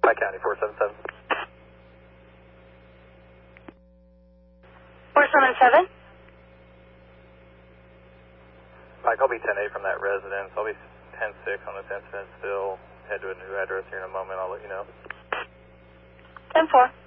Pike County 477. 477? Mike, I'll be 10-8 from that residence. I'll be 10-6 on this incident still. Head to a new address here in a moment. I'll let you know. 10-4.